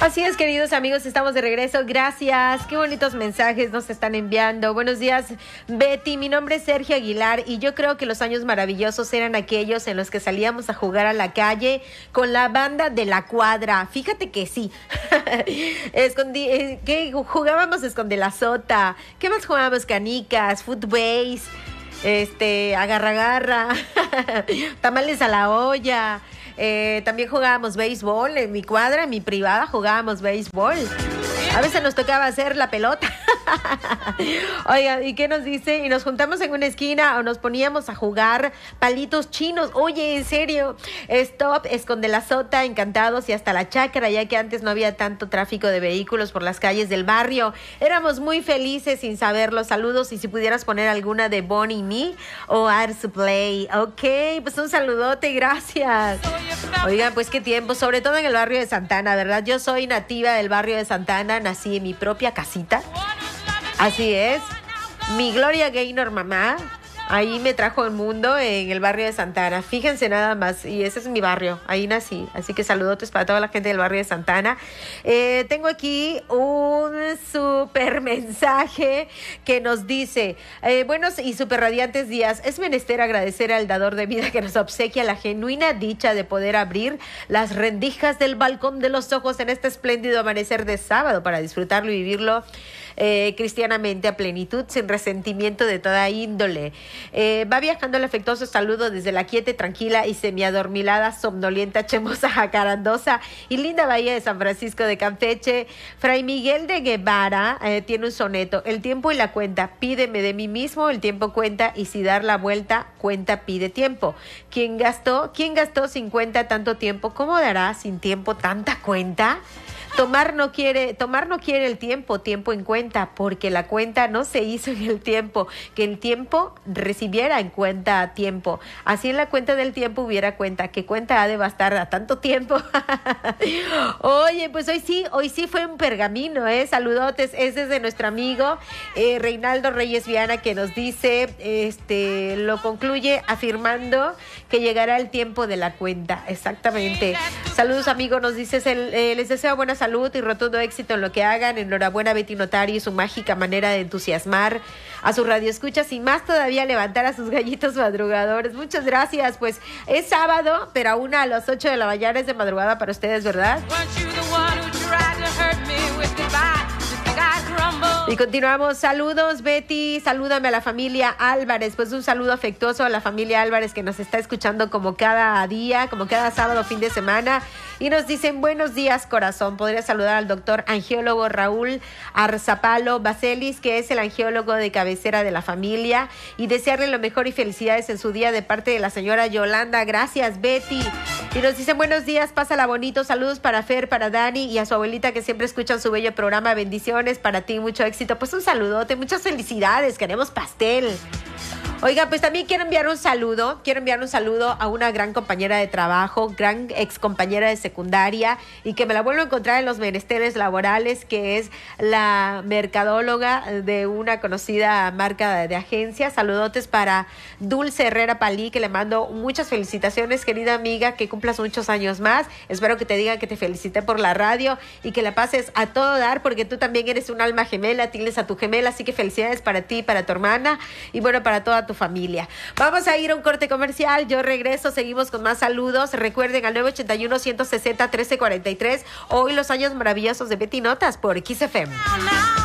Así es, queridos amigos, estamos de regreso. Gracias. Qué bonitos mensajes nos están enviando. Buenos días, Betty. Mi nombre es Sergio Aguilar y yo creo que los años maravillosos eran aquellos en los que salíamos a jugar a la calle con la banda de la cuadra. Fíjate que sí. Que jugábamos esconde la sota. ¿Qué más jugábamos? Canicas, footbase, agarra, tamales a la olla. También jugábamos béisbol en mi cuadra, en mi privada jugábamos béisbol. A veces nos tocaba hacer la pelota. Oiga, ¿y qué nos dice? Y nos juntamos en una esquina o nos poníamos a jugar palitos chinos. Oye, en serio, stop, esconde la sota, encantados y hasta la chácara, ya que antes no había tanto tráfico de vehículos por las calles del barrio. Éramos muy felices sin saberlo. Saludos, y si pudieras poner alguna de Bonnie Me o Arts Play. Ok, pues un saludote, gracias. Oigan, pues qué tiempo, sobre todo en el barrio de Santana, ¿verdad? Yo soy nativa del barrio de Santana, nací en mi propia casita. Así es, mi Gloria Gaynor mamá, ahí me trajo al mundo en el barrio de Santana. Fíjense nada más, y ese es mi barrio, ahí nací. Así que saludotes para toda la gente del barrio de Santana. Tengo aquí un súper mensaje que nos dice: buenos y súper radiantes días. Es menester agradecer al dador de vida que nos obsequia la genuina dicha de poder abrir las rendijas del balcón de los ojos en este espléndido amanecer de sábado para disfrutarlo y vivirlo cristianamente a plenitud, sin resentimiento de toda índole. Va viajando el afectuoso saludo desde la quieta, tranquila y semiadormilada, somnolienta, chemosa, jacarandosa y linda bahía de San Francisco de Campeche. Fray Miguel de Guevara tiene un soneto: el tiempo y la cuenta, pídeme de mí mismo, el tiempo cuenta, y si dar la vuelta, cuenta pide tiempo. ¿Quién gastó sin cuenta tanto tiempo? ¿Cómo dará sin tiempo tanta cuenta? Tomar no quiere el tiempo en cuenta, porque la cuenta no se hizo en el tiempo, que el tiempo recibiera en cuenta tiempo. Así en la cuenta del tiempo hubiera cuenta, que cuenta ha de bastar a tanto tiempo. Oye, pues hoy sí fue un pergamino, saludotes, es desde nuestro amigo Reinaldo Reyes Viana, que nos dice, lo concluye afirmando que llegará el tiempo de la cuenta. Exactamente. Saludos, amigo, nos dices, les deseo buena salud y rotundo éxito en lo que hagan. Enhorabuena, Betty Notari, y su mágica manera de entusiasmar a sus radioescuchas, y más todavía levantar a sus gallitos madrugadores. Muchas gracias. Pues es sábado, pero aún a las 8 de la mañana es de madrugada para ustedes, ¿verdad? Y continuamos. Saludos, Betty, salúdame a la familia Álvarez. Pues un saludo afectuoso a la familia Álvarez, que nos está escuchando como cada día, como cada sábado, fin de semana. Y nos dicen: buenos días, corazón. Podría saludar al doctor angiólogo Raúl Arzapalo Baselis, que es el angiólogo de cabecera de la familia, y desearle lo mejor y felicidades en su día de parte de la señora Yolanda. Gracias, Betty. Y nos dicen: buenos días, pásala bonito. Saludos para Fer, para Dani y a su abuelita, que siempre escuchan su bello programa. Bendiciones para ti, mucho éxito. Pues un saludote, muchas felicidades, queremos pastel. Oiga, pues también quiero enviar un saludo a una gran compañera de trabajo, gran ex compañera de secundaria, y que me la vuelvo a encontrar en los menesteres laborales, que es la mercadóloga de una conocida marca de agencia. Saludotes para Dulce Herrera Palí, que le mando muchas felicitaciones, querida amiga, que cumplas muchos años más. Espero que te digan que te felicité por la radio y que la pases a todo dar, porque tú también eres un alma gemela, tienes a tu gemela, así que felicidades para ti, para tu hermana y bueno, para toda tu familia. Vamos a ir a un corte comercial. Yo regreso, seguimos con más saludos. Recuerden al 981-160-1343. Hoy los años maravillosos de Betty Notas por XFM.